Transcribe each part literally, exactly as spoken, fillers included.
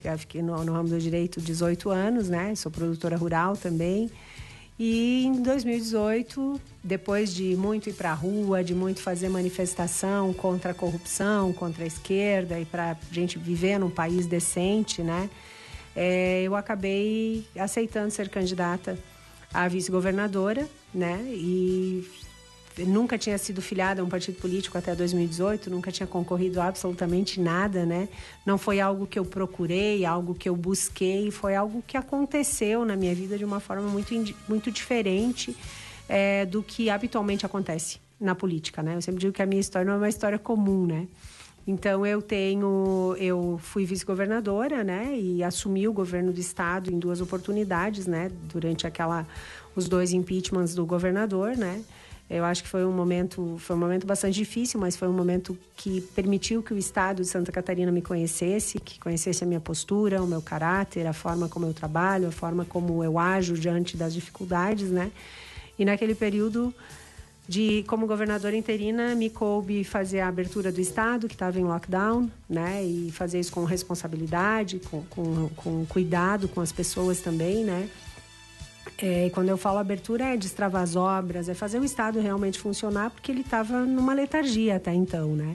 Eu fiquei no, no ramo do direito dezoito anos, né? Sou produtora rural também. E em dois mil e dezoito, depois de muito ir para a rua, de muito fazer manifestação contra a corrupção, contra a esquerda e para a gente viver num país decente, né? É, eu acabei aceitando ser candidata a vice-governadora, né? E nunca tinha sido filiada a um partido político até dois mil e dezoito, nunca tinha concorrido a absolutamente nada, né? Não foi algo que eu procurei, algo que eu busquei, foi algo que aconteceu na minha vida de uma forma muito, muito diferente é, do que habitualmente acontece na política, né? Eu sempre digo que a minha história não é uma história comum, né? Então, eu tenho... Eu fui vice-governadora, né? E assumi o governo do estado em duas oportunidades, né? Durante aquela... Os dois impeachments do governador, né? Eu acho que foi um momento, foi um momento bastante difícil, mas foi um momento que permitiu que o estado de Santa Catarina me conhecesse, que conhecesse a minha postura, o meu caráter, a forma como eu trabalho, a forma como eu ajo diante das dificuldades, né? E naquele período, de, como governadora interina, me coube fazer a abertura do estado, que estava em lockdown, né? E fazer isso com responsabilidade, com, com, com cuidado com as pessoas também, né? É, e quando eu falo abertura, é destravar as obras, é fazer o estado realmente funcionar, porque ele estava numa letargia até então, né?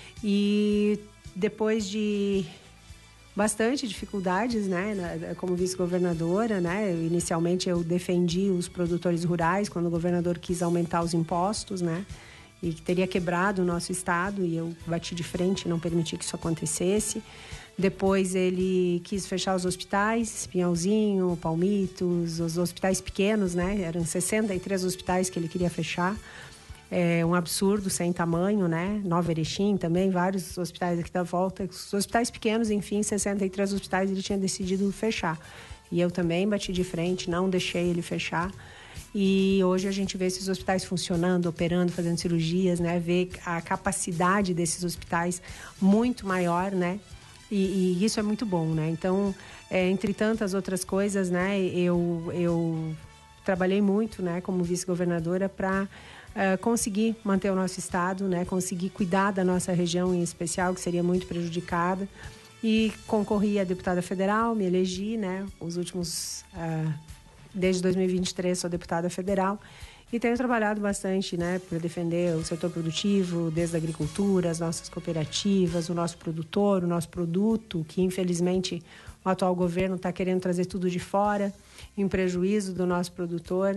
E depois de bastante dificuldades, né, como vice-governadora, né, inicialmente eu defendi os produtores rurais quando o governador quis aumentar os impostos, né, e que teria quebrado o nosso estado, e eu bati de frente e não permiti que isso acontecesse. Depois ele quis fechar os hospitais, Pinhalzinho, Palmitos, os hospitais pequenos, né? Eram sessenta e três hospitais que ele queria fechar. É um absurdo, sem tamanho, né? Nova Erechim também, vários hospitais aqui da volta. Os hospitais pequenos, enfim, sessenta e três hospitais ele tinha decidido fechar. E eu também bati de frente, não deixei ele fechar. E hoje a gente vê esses hospitais funcionando, operando, fazendo cirurgias, né? Vê a capacidade desses hospitais muito maior, né? E, e isso é muito bom, né? Então, é, entre tantas outras coisas, né? Eu, eu trabalhei muito, né? Como vice-governadora para uh, conseguir manter o nosso estado, né? Conseguir cuidar da nossa região em especial, que seria muito prejudicada. E concorri a deputada federal, me elegi, né? Os últimos... Uh, desde dois mil e vinte e três sou deputada federal. E tenho trabalhado bastante, né, para defender o setor produtivo, desde a agricultura, as nossas cooperativas, o nosso produtor, o nosso produto, que infelizmente o atual governo está querendo trazer tudo de fora, em prejuízo do nosso produtor.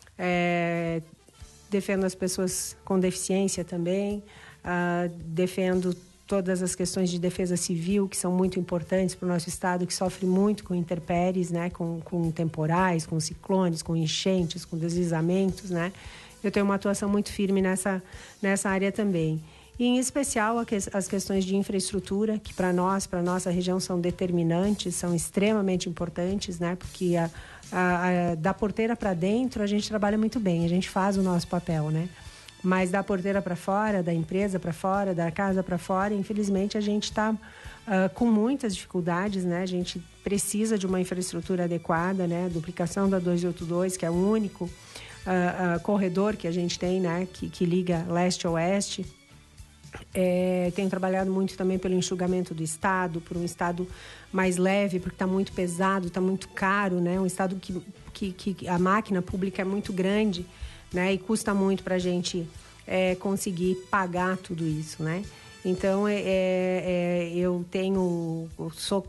É, defendo as pessoas com deficiência também, uh, defendo todas as questões de defesa civil, que são muito importantes para o nosso estado, que sofre muito com intempéries, né, com, com temporais, com ciclones, com enchentes, com deslizamentos, né. Eu tenho uma atuação muito firme nessa, nessa área também. E, em especial, as questões de infraestrutura, que para nós, para a nossa região, são determinantes, são extremamente importantes, né, porque a, a, a, da porteira para dentro a gente trabalha muito bem, a gente faz o nosso papel, né. Mas da porteira para fora, da empresa para fora, da casa para fora, infelizmente a gente está uh, com muitas dificuldades, né? A gente precisa de uma infraestrutura adequada, né? A duplicação da duzentos e oitenta e dois, que é o único uh, uh, corredor que a gente tem, né? Que, que liga leste a oeste. É, tenho trabalhado muito também pelo enxugamento do estado, por um estado mais leve, porque está muito pesado, está muito caro, né? Um estado que, que, que a máquina pública é muito grande, né? E custa muito para a gente é, conseguir pagar tudo isso, né? Então, é, é, eu tenho, eu sou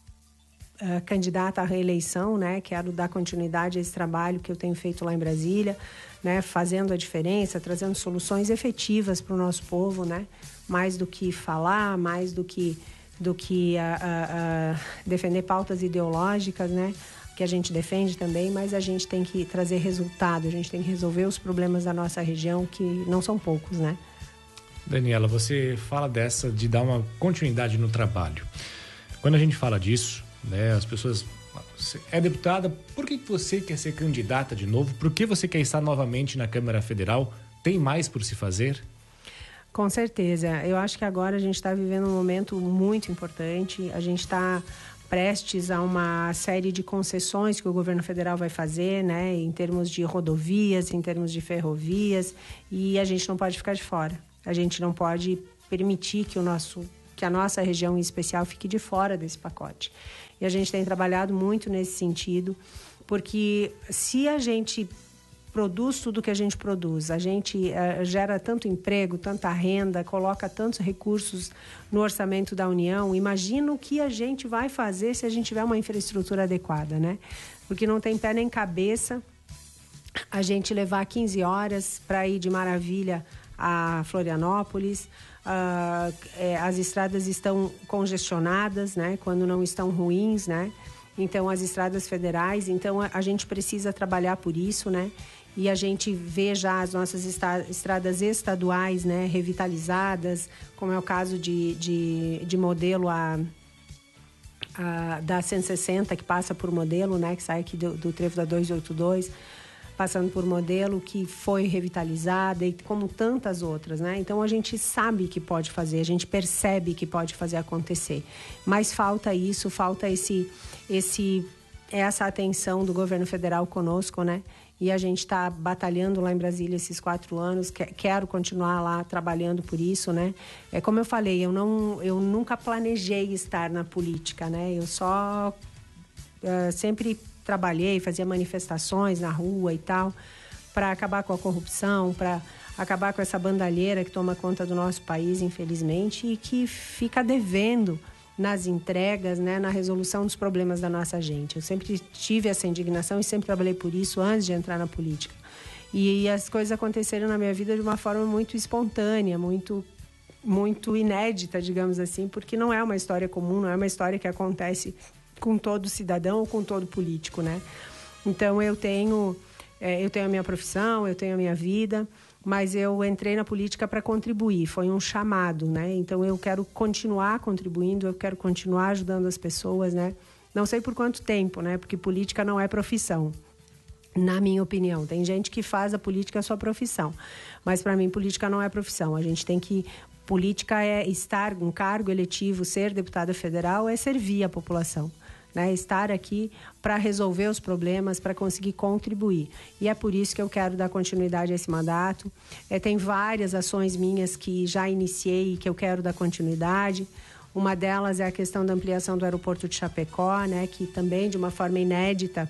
é, candidata à reeleição, né? Quero dar continuidade a esse trabalho que eu tenho feito lá em Brasília, né? Fazendo a diferença, trazendo soluções efetivas para o nosso povo, né? Mais do que falar, mais do que, do que a, a, a defender pautas ideológicas, né? Que a gente defende também, mas a gente tem que trazer resultado, a gente tem que resolver os problemas da nossa região, que não são poucos, né? Daniela, você fala dessa de dar uma continuidade no trabalho. Quando a gente fala disso, né, as pessoas... Você é deputada, por que você quer ser candidata de novo? Por que você quer estar novamente na Câmara Federal? Tem mais por se fazer? Com certeza. Eu acho que agora a gente está vivendo um momento muito importante. A gente está prestes a uma série de concessões que o governo federal vai fazer, né, em termos de rodovias, em termos de ferrovias, e a gente não pode ficar de fora. A gente não pode permitir que o nosso que a nossa região em especial fique de fora desse pacote. E a gente tem trabalhado muito nesse sentido, porque se a gente produz tudo que a gente produz, a gente uh, gera tanto emprego, tanta renda, coloca tantos recursos no orçamento da União, imagina o que a gente vai fazer se a gente tiver uma infraestrutura adequada, né? Porque não tem pé nem cabeça a gente levar quinze horas para ir de Maravilha a Florianópolis. Uh, é, as estradas estão congestionadas, né? Quando não estão ruins, né? Então, as estradas federais, então a, a gente precisa trabalhar por isso, né? E a gente vê já as nossas estradas estaduais, né, revitalizadas, como é o caso de, de, de Modelo a, a, da cento e sessenta, que passa por Modelo, né, que sai aqui do, do trevo da duzentos e oitenta e dois, passando por Modelo, que foi revitalizada, e como tantas outras, né? Então, a gente sabe que pode fazer, a gente percebe que pode fazer acontecer. Mas falta isso, falta esse, esse, essa atenção do governo federal conosco, né? E a gente está batalhando lá em Brasília esses quatro anos, quero continuar lá trabalhando por isso, né? É como eu falei, eu, não, eu nunca planejei estar na política, né? Eu só uh, sempre trabalhei, fazia manifestações na rua e tal, para acabar com a corrupção, para acabar com essa bandalheira que toma conta do nosso país, infelizmente, e que fica devendo nas entregas, né, na resolução dos problemas da nossa gente. Eu sempre tive essa indignação e sempre trabalhei por isso antes de entrar na política. E, e as coisas aconteceram na minha vida de uma forma muito espontânea, muito, muito inédita, digamos assim, porque não é uma história comum, não é uma história que acontece com todo cidadão ou com todo político, né? Então, eu tenho, é, eu tenho a minha profissão, eu tenho a minha vida, mas eu entrei na política para contribuir, foi um chamado, né? Então, eu quero continuar contribuindo, eu quero continuar ajudando as pessoas, né? Não sei por quanto tempo, né? Porque política não é profissão, na minha opinião. Tem gente que faz a política a sua profissão, mas para mim política não é profissão. A gente tem que... Política é estar um cargo eletivo, ser deputada federal é servir a população. Né, estar aqui para resolver os problemas, para conseguir contribuir. E é por isso que eu quero dar continuidade a esse mandato. É, tem várias ações minhas que já iniciei e que eu quero dar continuidade. Uma delas é a questão da ampliação do aeroporto de Chapecó, né, que também, de uma forma inédita,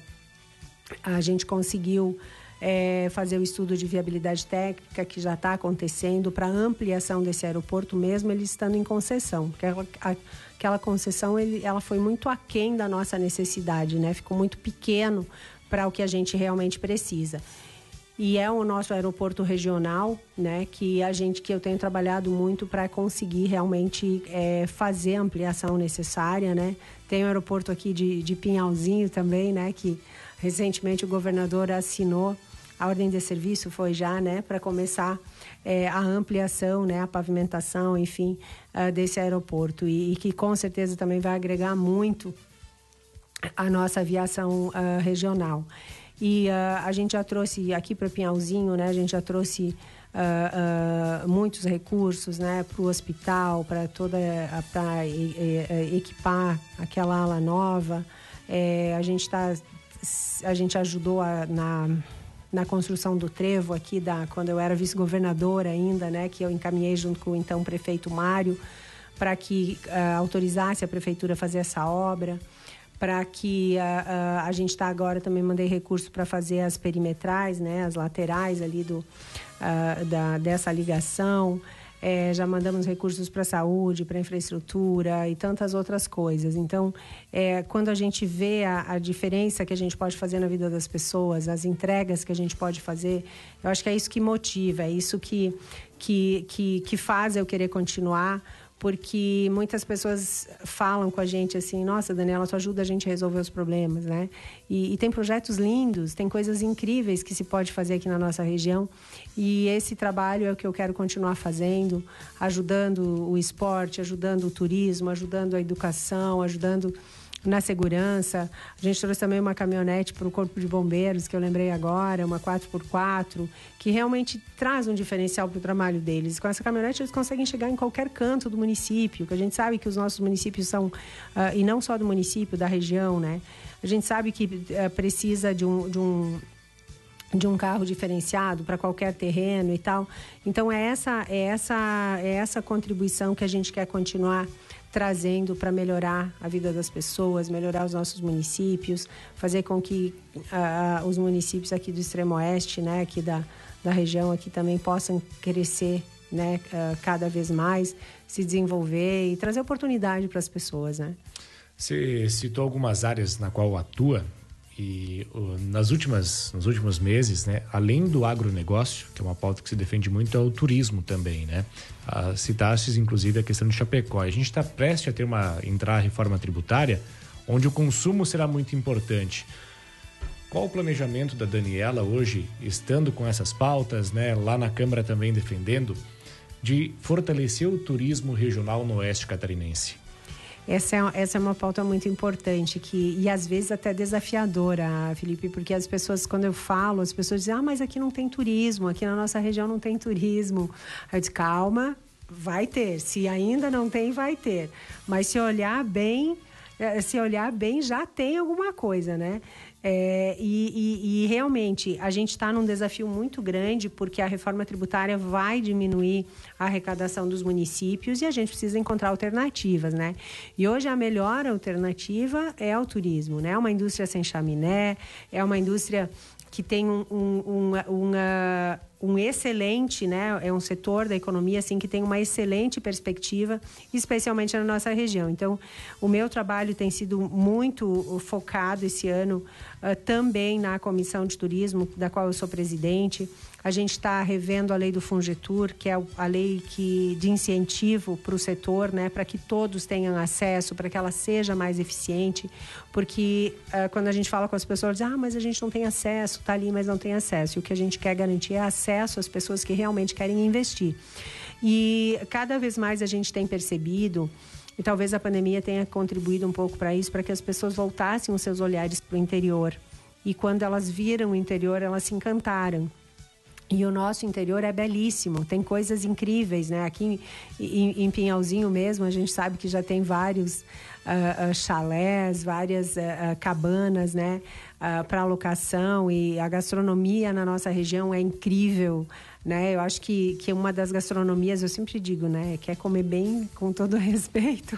a gente conseguiu é, fazer o estudo de viabilidade técnica que já está acontecendo para ampliação desse aeroporto, mesmo ele estando em concessão. Porque a, a, aquela concessão ele, ela foi muito aquém da nossa necessidade, né? Ficou muito pequeno para o que a gente realmente precisa. E é o nosso aeroporto regional, né? Que a gente, que eu tenho trabalhado muito para conseguir realmente é, fazer a ampliação necessária, né? Tem o aeroporto aqui de, de Pinhalzinho também, né? Que recentemente o governador assinou a ordem de serviço, foi já, né? Para começar É, a ampliação, né, a pavimentação, enfim, uh, desse aeroporto e, e que com certeza também vai agregar muito a nossa aviação uh, regional. E uh, a gente já trouxe aqui para Pinhalzinho, né, a gente já trouxe uh, uh, muitos recursos, né, para o hospital, para toda, para equipar aquela ala nova. É, a gente tá, a gente ajudou a, na na construção do trevo aqui, da, quando eu era vice-governadora ainda, né, que eu encaminhei junto com o então prefeito Mário, para que uh, autorizasse a prefeitura a fazer essa obra, para que uh, uh, a gente está agora, também mandei recurso para fazer as perimetrais, né, as laterais ali do, uh, da, dessa ligação. É, já mandamos recursos para a saúde, para a infraestrutura e tantas outras coisas. Então, é, quando a gente vê a, a diferença que a gente pode fazer na vida das pessoas, as entregas que a gente pode fazer, eu acho que é isso que motiva, é isso que, que, que, que faz eu querer continuar, porque muitas pessoas falam com a gente assim, nossa, Daniela, tu ajuda a gente a resolver os problemas, né? E, e tem projetos lindos, tem coisas incríveis que se pode fazer aqui na nossa região, e esse trabalho é o que eu quero continuar fazendo, ajudando o esporte, ajudando o turismo, ajudando a educação, ajudando na segurança. A gente trouxe também uma caminhonete para o Corpo de Bombeiros, que eu lembrei agora, uma quatro por quatro, que realmente traz um diferencial para o trabalho deles. Com essa caminhonete eles conseguem chegar em qualquer canto do município, que a gente sabe que os nossos municípios são, uh, e não só do município, da região, né? A gente sabe que uh, precisa de um... De um de um carro diferenciado para qualquer terreno e tal. Então é essa, é essa, é essa contribuição que a gente quer continuar trazendo para melhorar a vida das pessoas, melhorar os nossos municípios, fazer com que uh, os municípios aqui do Extremo Oeste, né, aqui da, da região aqui também possam crescer, né, uh, cada vez mais, se desenvolver e trazer oportunidade para as pessoas, né? Você citou algumas áreas na qual atua. E uh, nas últimas, nos últimos meses, né, além do agronegócio, que é uma pauta que se defende muito, é o turismo também, né? Uh, citastes, inclusive, a questão de Chapecó. A gente está prestes a ter uma, entrar a reforma tributária, onde o consumo será muito importante. Qual o planejamento da Daniela hoje, estando com essas pautas, né, lá na Câmara também defendendo, de fortalecer o turismo regional no oeste catarinense? Essa é, essa é uma pauta muito importante que, e às vezes até desafiadora, Felipe, porque as pessoas, quando eu falo, as pessoas dizem, ah, mas aqui não tem turismo, aqui na nossa região não tem turismo. Eu disse, calma, vai ter. Se ainda não tem, vai ter. Mas se olhar bem, se olhar bem, já tem alguma coisa, né? É, e, e, e realmente a gente está num desafio muito grande porque a reforma tributária vai diminuir a arrecadação dos municípios e a gente precisa encontrar alternativas, né? E hoje a melhor alternativa é o turismo, né? É uma indústria sem chaminé, é uma indústria que tem um, um, um, uma, um excelente, né? É um setor da economia assim, que tem uma excelente perspectiva, especialmente na nossa região. Então, o meu trabalho tem sido muito focado esse ano uh, também na Comissão de Turismo, da qual eu sou presidente. A gente está revendo a lei do Fungetur, que é a lei que, de incentivo para o setor, né, para que todos tenham acesso, para que ela seja mais eficiente, porque uh, quando a gente fala com as pessoas, diz, ah, mas a gente não tem acesso, está ali, mas não tem acesso. E o que a gente quer garantir é acesso às pessoas que realmente querem investir. E cada vez mais a gente tem percebido, e talvez a pandemia tenha contribuído um pouco para isso, para que as pessoas voltassem os seus olhares para o interior. E quando elas viram o interior, elas se encantaram. E o nosso interior é belíssimo, tem coisas incríveis, né? Aqui em, em Pinhalzinho mesmo, a gente sabe que já tem vários uh, uh, chalés, várias uh, uh, cabanas, né? Uh, para locação, e a gastronomia na nossa região é incrível, né? Eu acho que, que uma das gastronomias, eu sempre digo, né? Quer comer bem, com todo respeito,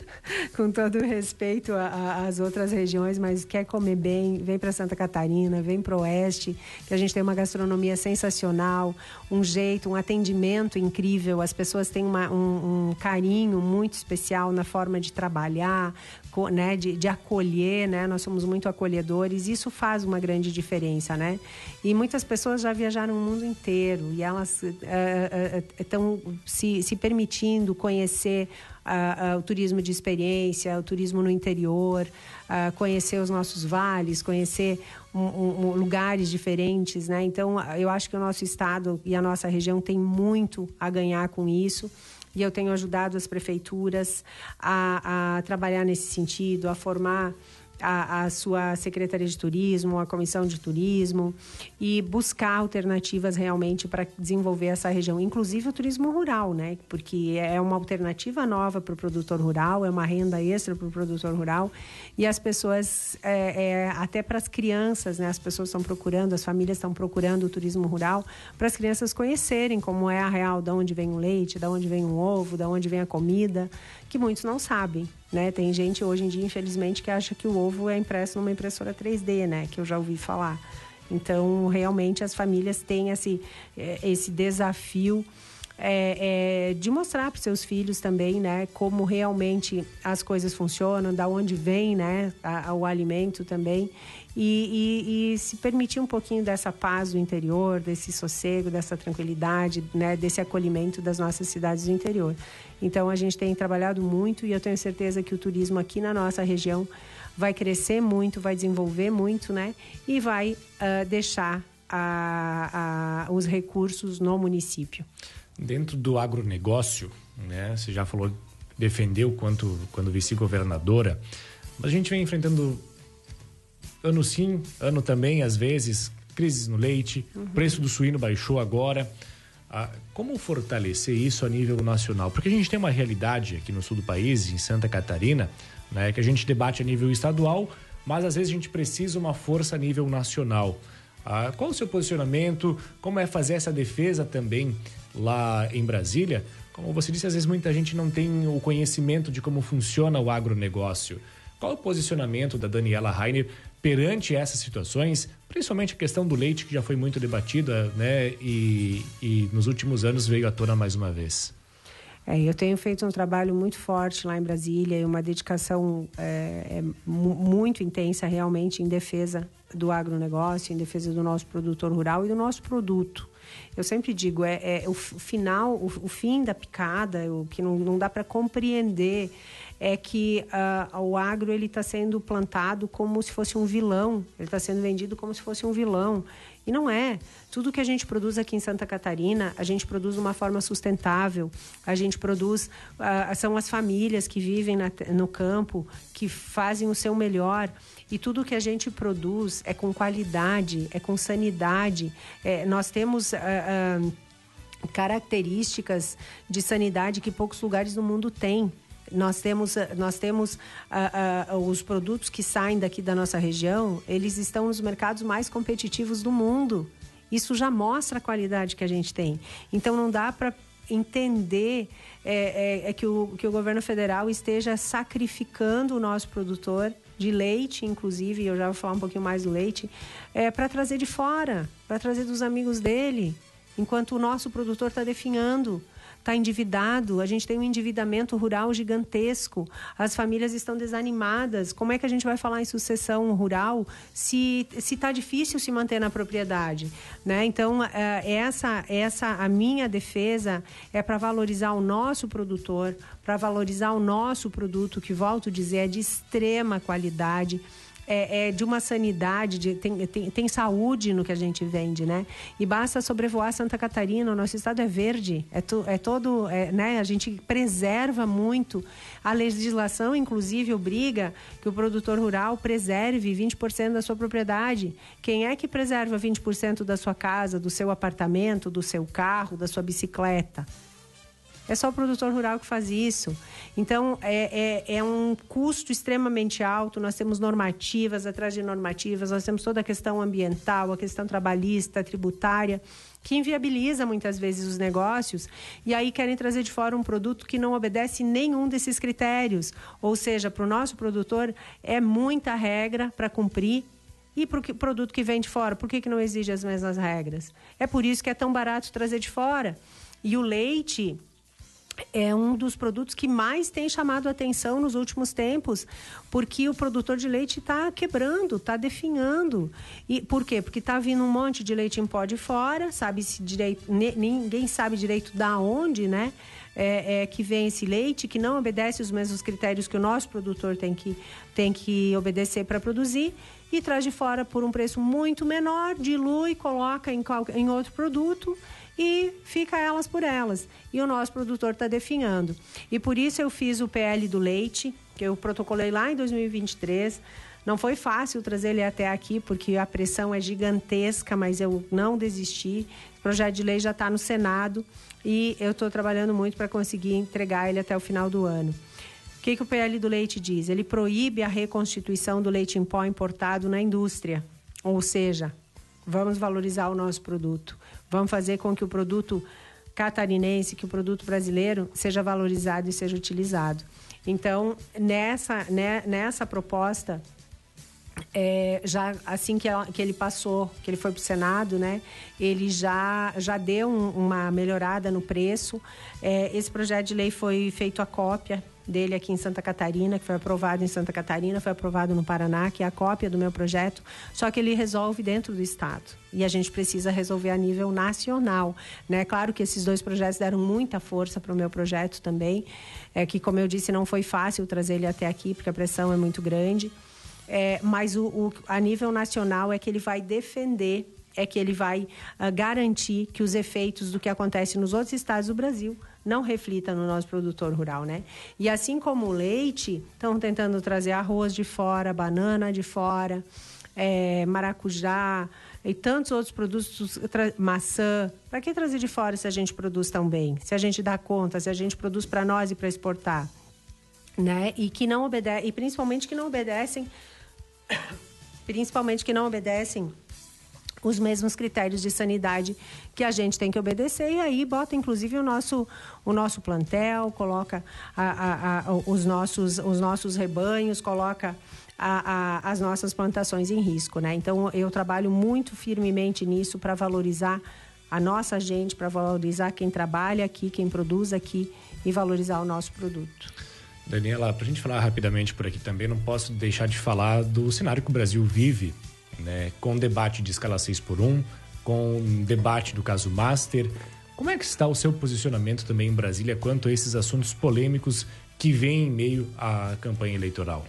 com todo respeito às outras regiões, mas quer comer bem, vem para Santa Catarina, vem para o Oeste, que a gente tem uma gastronomia sensacional, um jeito, um atendimento incrível, as pessoas têm uma, um, um carinho muito especial na forma de trabalhar, né? De, de acolher, né? Nós somos muito acolhedores, isso faz uma grande diferença, né? E muitas pessoas já viajaram o mundo inteiro e elas estão uh, uh, uh, se, se permitindo conhecer uh, uh, o turismo de experiência, o turismo no interior, uh, conhecer os nossos vales, conhecer um, um, um, lugares diferentes, né? Então, eu acho que o nosso estado e a nossa região tem muito a ganhar com isso. E eu tenho ajudado as prefeituras a, a trabalhar nesse sentido, a formar a, a sua Secretaria de Turismo, a Comissão de Turismo e buscar alternativas realmente para desenvolver essa região, inclusive o turismo rural, né? Porque é uma alternativa nova para o produtor rural, é uma renda extra para o produtor rural e as pessoas, é, é, até para as crianças, né? As pessoas estão procurando, as famílias estão procurando o turismo rural para as crianças conhecerem como é a real, de onde vem o leite, de onde vem o ovo, de onde vem a comida, que muitos não sabem, né? Tem gente hoje em dia, infelizmente, que acha que o ovo é impresso numa impressora três D, né? Que eu já ouvi falar. Então, realmente, as famílias têm esse, esse desafio é, é, de mostrar para os seus filhos também, né? Como realmente as coisas funcionam, da onde vem, né? A, a, o alimento também. E, e, e se permitir um pouquinho dessa paz do interior, desse sossego, dessa tranquilidade, né? Desse acolhimento das nossas cidades do interior. Então, a gente tem trabalhado muito e eu tenho certeza que o turismo aqui na nossa região vai crescer muito, vai desenvolver muito, né? E vai uh, deixar a, a, os recursos no município. Dentro do agronegócio, né? Você já falou, defendeu quanto, quando vice-governadora, mas a gente vem enfrentando ano sim, ano também, às vezes, crises no leite, uhum. Preço do suíno baixou agora. Ah, como fortalecer isso a nível nacional? Porque a gente tem uma realidade aqui no sul do país, em Santa Catarina, né, que a gente debate a nível estadual, mas às vezes a gente precisa uma força a nível nacional. Ah, qual o seu posicionamento? Como é fazer essa defesa também lá em Brasília? Como você disse, às vezes muita gente não tem o conhecimento de como funciona o agronegócio. Qual o posicionamento da Daniela Rainer perante essas situações, principalmente a questão do leite, que já foi muito debatida, né? E, e nos últimos anos veio à tona mais uma vez. É, eu tenho feito um trabalho muito forte lá em Brasília e uma dedicação é, é, muito intensa realmente em defesa do agronegócio, em defesa do nosso produtor rural e do nosso produto. Eu sempre digo, é, é o final, o, o fim da picada, o que não, não dá para compreender é que uh, o agro ele está sendo plantado como se fosse um vilão, ele está sendo vendido como se fosse um vilão. E não é. Tudo que a gente produz aqui em Santa Catarina, a gente produz de uma forma sustentável, a gente produz, uh, são as famílias que vivem na, no campo, que fazem o seu melhor. E tudo que a gente produz é com qualidade, é com sanidade. É, nós temos uh, uh, características de sanidade que poucos lugares do mundo têm. Nós temos, nós temos uh, uh, os produtos que saem daqui da nossa região, eles estão nos mercados mais competitivos do mundo. Isso já mostra a qualidade que a gente tem. Então, não dá para entender é, é, é que, o, que o governo federal esteja sacrificando o nosso produtor de leite, inclusive, eu já vou falar um pouquinho mais do leite, é, para trazer de fora, para trazer dos amigos dele, enquanto o nosso produtor está definhando. Está endividado, a gente tem um endividamento rural gigantesco, as famílias estão desanimadas. Como é que a gente vai falar em sucessão rural se está difícil se manter na propriedade, né? Então, essa, essa, a minha defesa é para valorizar o nosso produtor, para valorizar o nosso produto, que, volto a dizer, é de extrema qualidade. É, é de uma sanidade, de, tem, tem, tem saúde no que a gente vende, né? E basta sobrevoar Santa Catarina, o nosso estado é verde, é, to, é todo, é, né? A gente preserva muito. A legislação, inclusive, obriga que o produtor rural preserve vinte por cento da sua propriedade. Quem é que preserva vinte por cento da sua casa, do seu apartamento, do seu carro, da sua bicicleta? É só o produtor rural que faz isso. Então, é, é, é um custo extremamente alto. Nós temos normativas atrás de normativas, nós temos toda a questão ambiental, a questão trabalhista, tributária, que inviabiliza muitas vezes os negócios. E aí querem trazer de fora um produto que não obedece nenhum desses critérios. Ou seja, para o nosso produtor é muita regra para cumprir. E para o produto que vem de fora, por que, que não exige as mesmas regras? É por isso que é tão barato trazer de fora. E o leite é um dos produtos que mais tem chamado a atenção nos últimos tempos, porque o produtor de leite está quebrando, está definhando. E por quê? Porque está vindo um monte de leite em pó de fora, sabe-se direito, ninguém sabe direito da onde, né? É, é, que vem esse leite, que não obedece os mesmos critérios que o nosso produtor tem que, tem que obedecer para produzir, e traz de fora por um preço muito menor, dilui, coloca em, em outro produto e fica elas por elas. E o nosso produtor está definhando. E por isso eu fiz o P L do leite, que eu protocolei lá em dois mil e vinte e três. Não foi fácil trazer ele até aqui, porque a pressão é gigantesca, mas eu não desisti. O projeto de lei já está no Senado e eu estou trabalhando muito para conseguir entregar ele até o final do ano. O que, que o P L do leite diz? Ele proíbe a reconstituição do leite em pó importado na indústria. Ou seja, vamos valorizar o nosso produto. Vamos fazer com que o produto catarinense, que o produto brasileiro seja valorizado e seja utilizado. Então, nessa, né, nessa proposta, é, já assim que, ela, que ele passou, que ele foi para o Senado, né, ele já, já deu um, uma melhorada no preço. É, esse projeto de lei foi feito a cópia dele aqui em Santa Catarina, que foi aprovado em Santa Catarina, foi aprovado no Paraná, que é a cópia do meu projeto, só que ele resolve dentro do estado. E a gente precisa resolver a nível nacional, né? Claro que esses dois projetos deram muita força para o meu projeto também, é que, como eu disse, não foi fácil trazer ele até aqui, porque a pressão é muito grande, é, mas o, o, a nível nacional é que ele vai defender, é que ele vai uh, garantir que os efeitos do que acontece nos outros estados do Brasil não reflita no nosso produtor rural, né? E assim como o leite, estão tentando trazer arroz de fora, banana de fora, é, maracujá e tantos outros produtos, maçã. Para que trazer de fora se a gente produz tão bem? Se a gente dá conta, se a gente produz para nós e para exportar, né? E que não obedecem, e principalmente que não obedecem, principalmente que não obedecem os mesmos critérios de sanidade que a gente tem que obedecer, e aí bota inclusive o nosso, o nosso plantel, coloca a, a, a, os, nossos, os nossos rebanhos, coloca a, a, as nossas plantações em risco, né? Então eu trabalho muito firmemente nisso para valorizar a nossa gente, para valorizar quem trabalha aqui, quem produz aqui e valorizar o nosso produto. Daniela, para a gente falar rapidamente por aqui também, não posso deixar de falar do cenário que o Brasil vive, né, com debate de escala seis por um, com debate do caso Master. Como é que está o seu posicionamento também em Brasília quanto a esses assuntos polêmicos que vêm em meio à campanha eleitoral?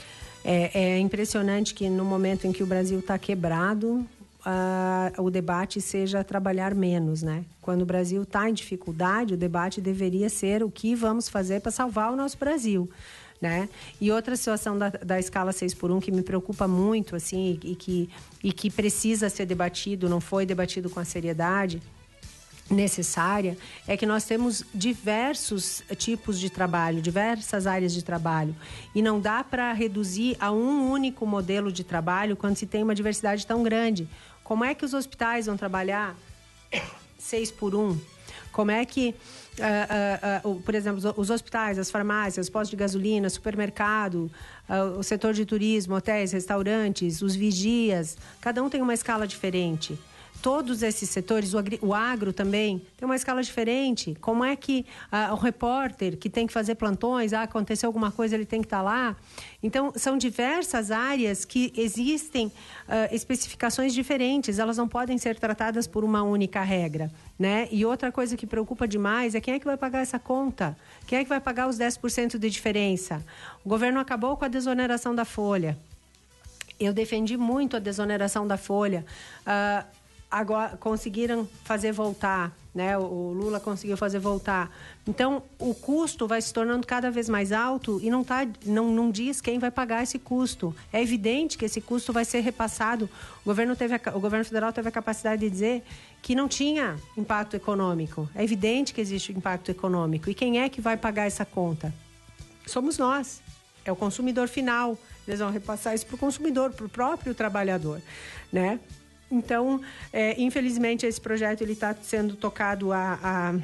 É, é impressionante que no momento em que o Brasil está quebrado, uh, o debate seja trabalhar menos, né? Quando o Brasil está em dificuldade, o debate deveria ser o que vamos fazer para salvar o nosso Brasil. Né? E outra situação da, da escala seis por um que me preocupa muito, assim, e que, e que precisa ser debatido, não foi debatido com a seriedade necessária, é que nós temos diversos tipos de trabalho, diversas áreas de trabalho, e não dá para reduzir a um único modelo de trabalho quando se tem uma diversidade tão grande. Como é que os hospitais vão trabalhar seis por um? Como é que, uh, uh, uh, por exemplo, os hospitais, as farmácias, os postos de gasolina, supermercado, uh, o setor de turismo, hotéis, restaurantes, os vigias, cada um tem uma escala diferente. Todos esses setores, o, agri, o agro também, tem uma escala diferente. Como é que uh, o repórter que tem que fazer plantões, ah, aconteceu alguma coisa, ele tem que estar lá. Então, são diversas áreas que existem uh, especificações diferentes, elas não podem ser tratadas por uma única regra, né? E outra coisa que preocupa demais é quem é que vai pagar essa conta? Quem é que vai pagar os dez por cento de diferença? O governo acabou com a desoneração da folha. Eu defendi muito a desoneração da folha. Uh, Agora conseguiram fazer voltar, né? O Lula conseguiu fazer voltar. Então, o custo vai se tornando cada vez mais alto e não, tá, não, não diz quem vai pagar esse custo. É evidente que esse custo vai ser repassado. O governo, teve a, o governo federal teve a capacidade de dizer que não tinha impacto econômico. É evidente que existe impacto econômico. E quem é que vai pagar essa conta? Somos nós. É o consumidor final. Eles vão repassar isso para o consumidor, para o próprio trabalhador, né? Então, é, infelizmente, esse projeto ele está sendo tocado a,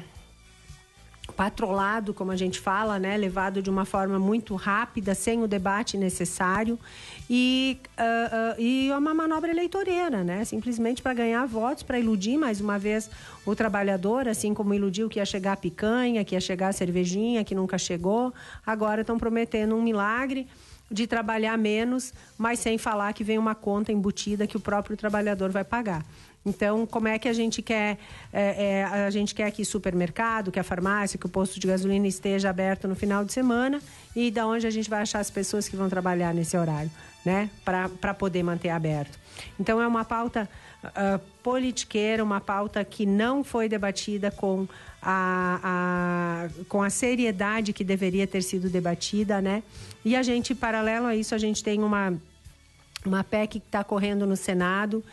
a patrolado, como a gente fala, né? Levado de uma forma muito rápida, sem o debate necessário e, uh, uh, e é uma manobra eleitoreira, né? Simplesmente para ganhar votos, para iludir mais uma vez o trabalhador, assim como iludiu que ia chegar a picanha, que ia chegar a cervejinha, que nunca chegou. Agora estão prometendo um milagre de trabalhar menos, mas sem falar que vem uma conta embutida que o próprio trabalhador vai pagar. Então, como é que a gente quer, é, é, a gente quer que o supermercado, que a farmácia, que o posto de gasolina esteja aberto no final de semana, e da onde a gente vai achar as pessoas que vão trabalhar nesse horário, né? Para poder manter aberto. Então, é uma pauta uh, politiqueira, uma pauta que não foi debatida com a, a, com a seriedade que deveria ter sido debatida, né? E a gente, paralelo a isso, a gente tem uma, uma P E C que está correndo no Senado,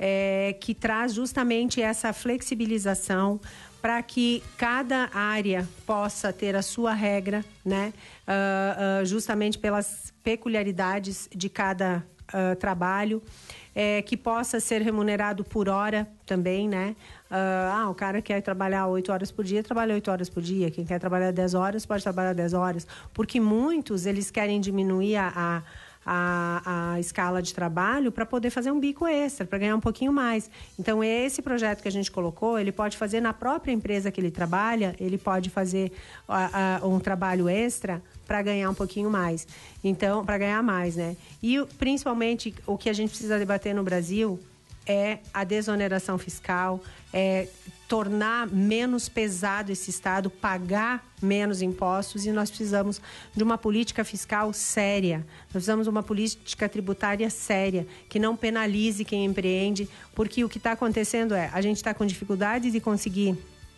é, que traz justamente essa flexibilização para que cada área possa ter a sua regra, né? Uh, uh, justamente pelas peculiaridades de cada uh, trabalho, é, que possa ser remunerado por hora também, né? Uh, ah, o cara quer trabalhar oito horas por dia, trabalha oito horas por dia. Quem quer trabalhar dez horas, pode trabalhar dez horas. Porque muitos, eles querem diminuir a, a, a escala de trabalho para poder fazer um bico extra, para ganhar um pouquinho mais. Então, esse projeto que a gente colocou, ele pode fazer na própria empresa que ele trabalha, ele pode fazer uh, uh, um trabalho extra para ganhar um pouquinho mais. Então, para ganhar mais, né? E, principalmente, o que a gente precisa debater no Brasil é a desoneração fiscal, é tornar menos pesado esse Estado, pagar menos impostos, e nós precisamos de uma política fiscal séria. Nós precisamos de uma política tributária séria, que não penalize quem empreende, porque o que está acontecendo é, a gente está com dificuldade de conseguir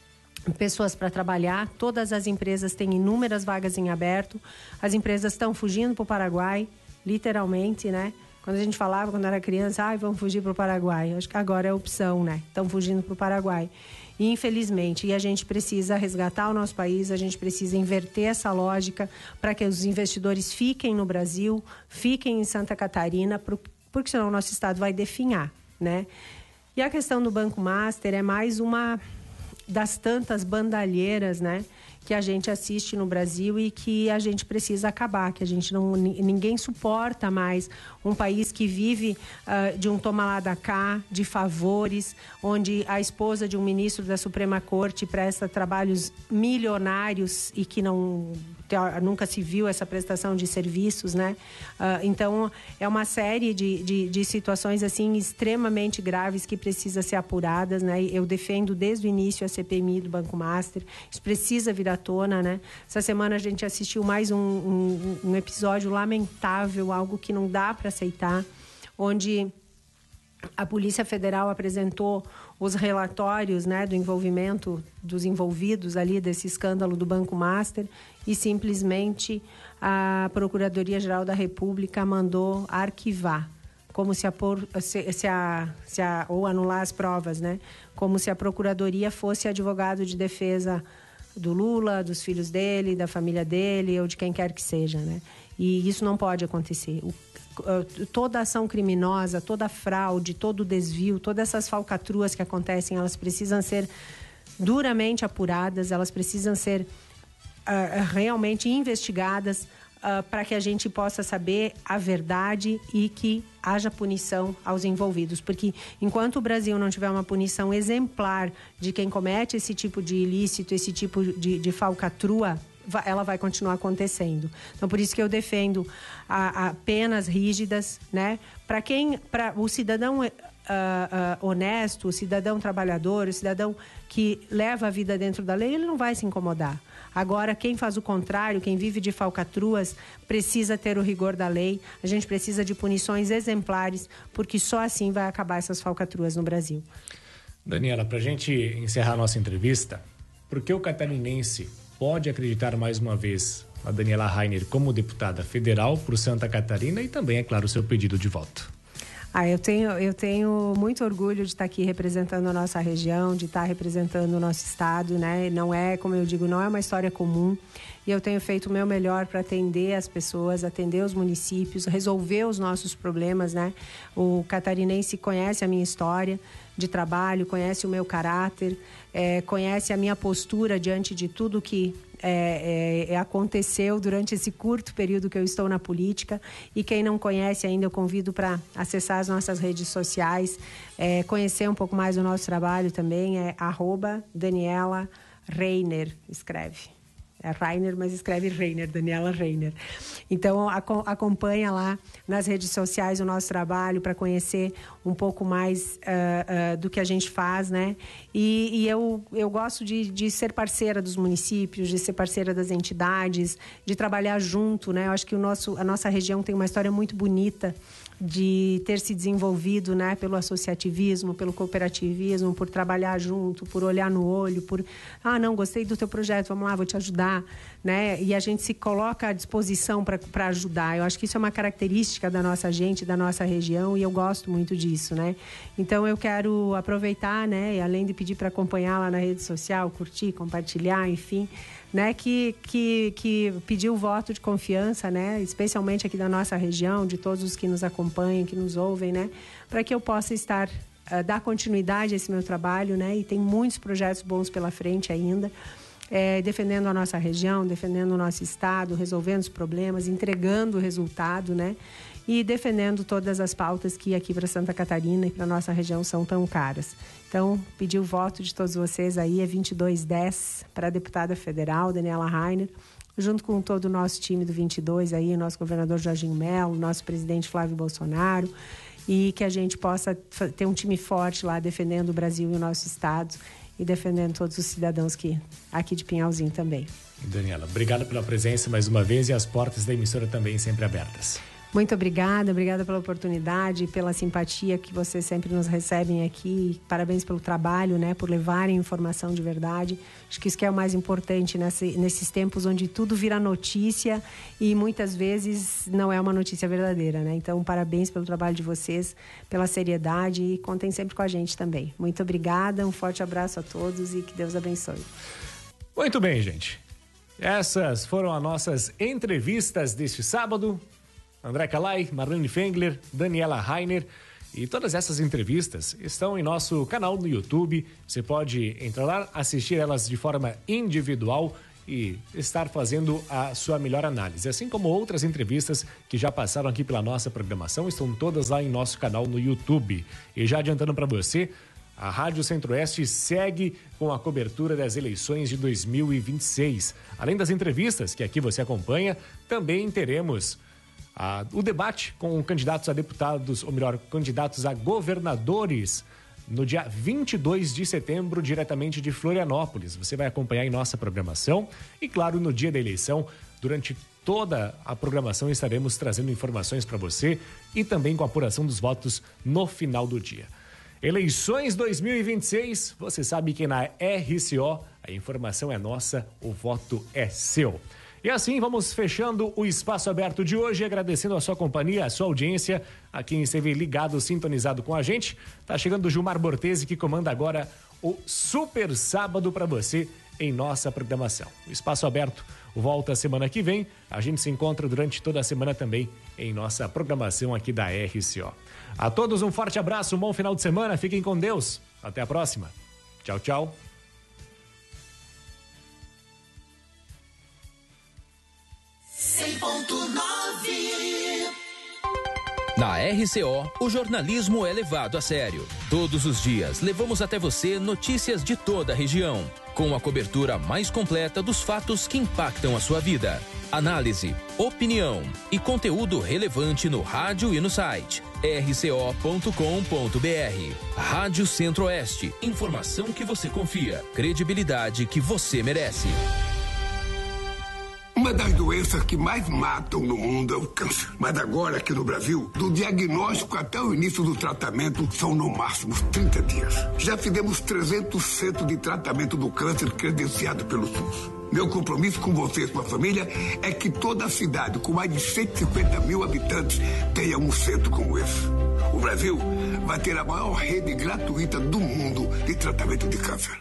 pessoas para trabalhar, todas as empresas têm inúmeras vagas em aberto, as empresas estão fugindo para o Paraguai, literalmente, né? Quando a gente falava, quando era criança, ah, vamos fugir para o Paraguai. Acho que agora é opção, né? Estão fugindo para o Paraguai. E, infelizmente, e a gente precisa resgatar o nosso país, a gente precisa inverter essa lógica para que os investidores fiquem no Brasil, fiquem em Santa Catarina, porque senão o nosso estado vai definhar, né? E a questão do Banco Master é mais uma das tantas bandalheiras, né, que a gente assiste no Brasil e que a gente precisa acabar, que a gente não, ninguém suporta mais um país que vive uh, de um toma lá da cá, de favores, onde a esposa de um ministro da Suprema Corte presta trabalhos milionários e que não nunca se viu essa prestação de serviços, né? Uh, então, é uma série de, de, de situações, assim, extremamente graves que precisa ser apuradas, né? Eu defendo desde o início a C P M I do Banco Master. Isso precisa vir à tona, né? Essa semana a gente assistiu mais um, um, um episódio lamentável, algo que não dá para aceitar, onde a Polícia Federal apresentou os relatórios, né, do envolvimento dos envolvidos ali desse escândalo do Banco Master e simplesmente a Procuradoria-Geral da República mandou arquivar, como se a, se, se a, se a ou anular as provas, né, como se a Procuradoria fosse advogado de defesa do Lula, dos filhos dele, da família dele ou de quem quer que seja, né? E isso não pode acontecer. O toda ação criminosa, toda fraude, todo desvio, todas essas falcatruas que acontecem, elas precisam ser duramente apuradas, elas precisam ser uh, realmente investigadas uh, para que a gente possa saber a verdade e que haja punição aos envolvidos. Porque enquanto o Brasil não tiver uma punição exemplar de quem comete esse tipo de ilícito, esse tipo de, de falcatrua, ela vai continuar acontecendo. Então, por isso que eu defendo a, a penas rígidas, né? Para quem, para o cidadão uh, uh, honesto, o cidadão trabalhador, o cidadão que leva a vida dentro da lei, ele não vai se incomodar. Agora, quem faz o contrário, quem vive de falcatruas, precisa ter o rigor da lei. A gente precisa de punições exemplares, porque só assim vai acabar essas falcatruas no Brasil. Daniela, para a gente encerrar a nossa entrevista, por que o catarinense pode acreditar mais uma vez a Daniela Rainer como deputada federal por Santa Catarina e também, é claro, o seu pedido de voto? Ah, eu tenho, eu tenho muito orgulho de estar aqui representando a nossa região, de estar representando o nosso estado, né? Não é, como eu digo, não é uma história comum. E eu tenho feito o meu melhor para atender as pessoas, atender os municípios, resolver os nossos problemas, né? O catarinense conhece a minha história de trabalho, conhece o meu caráter, é, conhece a minha postura diante de tudo que é, é, aconteceu durante esse curto período que eu estou na política. E quem não conhece ainda, eu convido para acessar as nossas redes sociais, é, conhecer um pouco mais do nosso trabalho também, é arroba Daniela Rainer, escreve. É Rainer, mas escreve Rainer, Daniela Rainer. Então, acompanha lá nas redes sociais o nosso trabalho para conhecer um pouco mais uh, uh, do que a gente faz, né? E, e eu, eu gosto de, de ser parceira dos municípios, de ser parceira das entidades, de trabalhar junto, né? Eu acho que o nosso, a nossa região tem uma história muito bonita de ter se desenvolvido, né, pelo associativismo, pelo cooperativismo, por trabalhar junto, por olhar no olho, por, ah, não, gostei do teu projeto, vamos lá, vou te ajudar, né? E a gente se coloca à disposição para ajudar. Eu acho que isso é uma característica da nossa gente, da nossa região, e eu gosto muito disso, né? Então, eu quero aproveitar, né, e além de pedir para acompanhar lá na rede social, curtir, compartilhar, enfim, né, que, que, que pediu o voto de confiança, né, especialmente aqui da nossa região, de todos os que nos acompanham, que nos ouvem, né, para que eu possa estar, uh, dar continuidade a esse meu trabalho, né, e tem muitos projetos bons pela frente ainda, é, defendendo a nossa região, defendendo o nosso estado, resolvendo os problemas, entregando o resultado, né, e defendendo todas as pautas que aqui para Santa Catarina e para nossa região são tão caras. Então, pedir o voto de todos vocês aí, é vinte e dois dez para a deputada federal, Daniela Rainer, junto com todo o nosso time do vinte e dois aí, nosso governador Jorginho Melo, nosso presidente Flávio Bolsonaro, e que a gente possa ter um time forte lá defendendo o Brasil e o nosso estado e defendendo todos os cidadãos que aqui de Pinhalzinho também. Daniela, obrigado pela presença mais uma vez e as portas da emissora também sempre abertas. Muito obrigada, obrigada pela oportunidade, pela simpatia que vocês sempre nos recebem aqui. Parabéns pelo trabalho, né, por levarem informação de verdade. Acho que isso que é o mais importante nesse, nesses tempos onde tudo vira notícia e muitas vezes não é uma notícia verdadeira, né? Então, parabéns pelo trabalho de vocês, pela seriedade e contem sempre com a gente também. Muito obrigada, um forte abraço a todos e que Deus abençoe. Muito bem, gente. Essas foram as nossas entrevistas deste sábado. André Calai, Marlene Fengler, Daniela Rainer E todas essas entrevistas estão em nosso canal no YouTube. Você pode entrar lá, assistir elas de forma individual e estar fazendo a sua melhor análise. Assim como outras entrevistas que já passaram aqui pela nossa programação, estão todas lá em nosso canal no YouTube. E já adiantando para você, a Rádio Centro-Oeste segue com a cobertura das eleições de dois mil e vinte e seis. Além das entrevistas que aqui você acompanha, também teremos ah, o debate com candidatos a deputados, ou melhor, candidatos a governadores, no dia vinte e dois de setembro, diretamente de Florianópolis. Você vai acompanhar em nossa programação e, claro, no dia da eleição, durante toda a programação, estaremos trazendo informações para você e também com a apuração dos votos no final do dia. Eleições dois mil e vinte e seis, você sabe que na R C O a informação é nossa, o voto é seu. E assim vamos fechando o Espaço Aberto de hoje, agradecendo a sua companhia, a sua audiência, a quem esteve ligado, sintonizado com a gente. Tá chegando o Gilmar Bortesi, que comanda agora o Super Sábado para você em nossa programação. O Espaço Aberto volta semana que vem. A gente se encontra durante toda a semana também em nossa programação aqui da R C O. A todos um forte abraço, um bom final de semana, fiquem com Deus. Até a próxima. Tchau, tchau. cem ponto nove. Na R C O, o jornalismo é levado a sério. Todos os dias, levamos até você notícias de toda a região, com a cobertura mais completa dos fatos que impactam a sua vida. Análise, opinião e conteúdo relevante no rádio e no site r c o ponto com ponto b r. Rádio Centro-Oeste, informação que você confia, credibilidade que você merece. Uma das doenças que mais matam no mundo é o câncer. Mas agora, aqui no Brasil, do diagnóstico até o início do tratamento, são no máximo trinta dias. Já fizemos trezentos centros de tratamento do câncer credenciado pelo SUS. Meu compromisso com você e sua família é que toda a cidade, com mais de cento e cinquenta mil habitantes, tenha um centro como esse. O Brasil vai ter a maior rede gratuita do mundo de tratamento de câncer.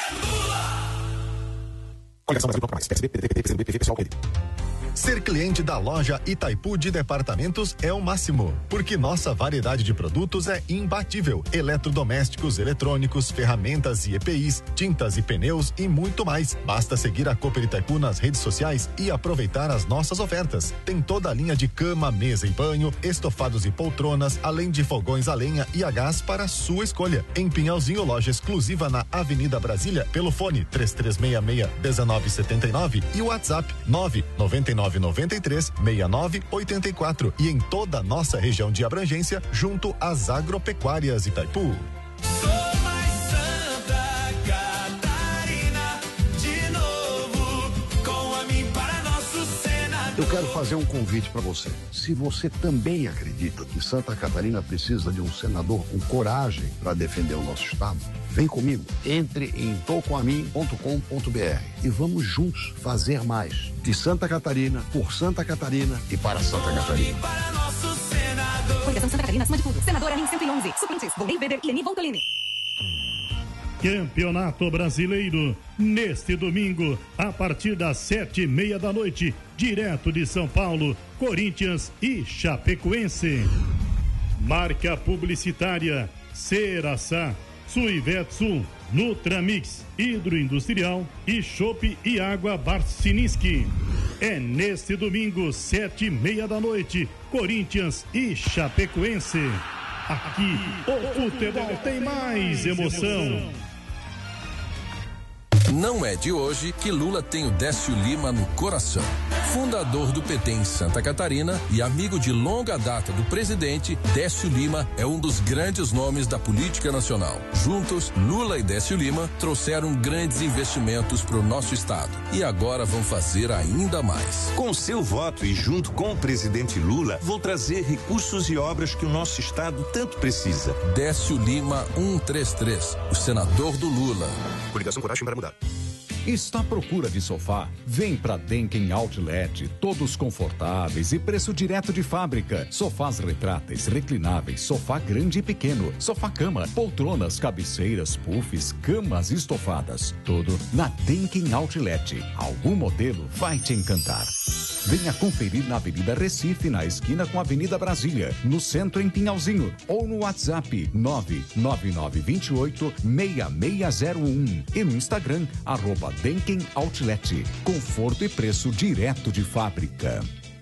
Coligação Brasil Toca Mais, P S B, P D T, P C do B, P V, pessoal, P D. Ser cliente da loja Itaipu de Departamentos é o máximo, porque nossa variedade de produtos é imbatível. Eletrodomésticos, eletrônicos, ferramentas e E P Is, tintas e pneus e muito mais. Basta seguir a Cooper Itaipu nas redes sociais e aproveitar as nossas ofertas. Tem toda a linha de cama, mesa e banho, estofados e poltronas, além de fogões a lenha e a gás para sua escolha. Em Pinhalzinho, loja exclusiva na Avenida Brasília, pelo fone três três seis seis, um nove sete nove e o WhatsApp nove nove nove nove três seis nove oito quatro e em toda a nossa região de abrangência, junto às agropecuárias Itaipu. Sou mais Santa Catarina, de novo, com a mim para nosso senador. Eu quero fazer um convite para você. Se você também acredita que Santa Catarina precisa de um senador com coragem para defender o nosso estado, vem comigo, entre em tô com a mim ponto com ponto b r e vamos juntos fazer mais. De Santa Catarina, por Santa Catarina e para Santa Catarina. Para nosso senador. Coligação Santa Catarina acima de tudo. Senadora Amin cento e onze. Suplentes, Volney Weber e Leni Voltolini. Campeonato Brasileiro, neste domingo, a partir das sete e meia da noite, direto de São Paulo, Corinthians e Chapecoense. Marca publicitária, Ceraçá, Suivetsul, Nutramix, Hidroindustrial e Chopp e Água Barcinski. É neste domingo, sete e meia da noite, Corinthians e Chapecoense. Aqui, o futebol tem mais emoção. Não é de hoje que Lula tem o Décio Lima no coração. Fundador do P T em Santa Catarina e amigo de longa data do presidente, Décio Lima é um dos grandes nomes da política nacional. Juntos, Lula e Décio Lima trouxeram grandes investimentos para o nosso estado e agora vão fazer ainda mais. Com seu voto e junto com o presidente Lula, vou trazer recursos e obras que o nosso estado tanto precisa. Décio Lima cento e trinta e três, o senador do Lula. Coligação Coragem para Mudar. Está à procura de sofá? Vem pra Denken Outlet, todos confortáveis e preço direto de fábrica. Sofás retráteis, reclináveis, sofá grande e pequeno, sofá-cama, poltronas, cabeceiras, puffs, camas estofadas. Tudo na Denken Outlet. Algum modelo vai te encantar. Venha conferir na Avenida Recife, na esquina com a Avenida Brasília, no centro em Pinhalzinho, ou no WhatsApp nove nove nove dois oito seis seis zero um e no Instagram, arroba Denken Outlet. Conforto e preço direto de fábrica.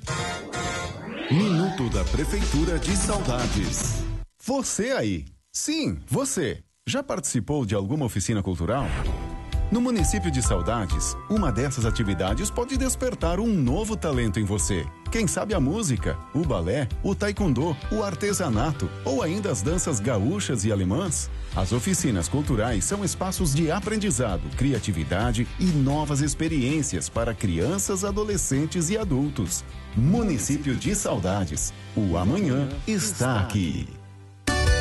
Minuto da Prefeitura de Saudades. Você aí, sim, você, já participou de alguma oficina cultural? No município de Saudades, uma dessas atividades pode despertar um novo talento em você. Quem sabe a música, o balé, o taekwondo, o artesanato ou ainda as danças gaúchas e alemãs? As oficinas culturais são espaços de aprendizado, criatividade e novas experiências para crianças, adolescentes e adultos. Município de Saudades. O amanhã está aqui.